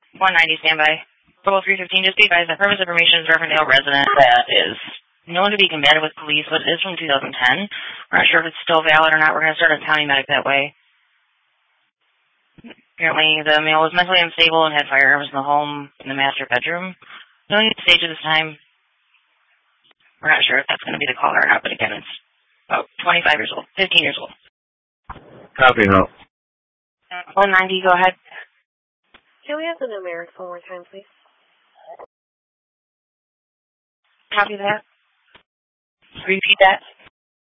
190, standby. Total 315, just be advised that purpose information is Riverdale resident that is known to be combated with police, but it is from 2010. We're not sure if it's still valid or not. We're going to start a county medic that way. Apparently, the male was mentally unstable and had firearms in the home in the master bedroom. No need to stage at this time. We're not sure if that's going to be the caller or not, but again, it's about 25 years old, 15 years old. Copy, no. 190, go ahead. Can we have the numeric one more time, please? Copy that. Repeat that.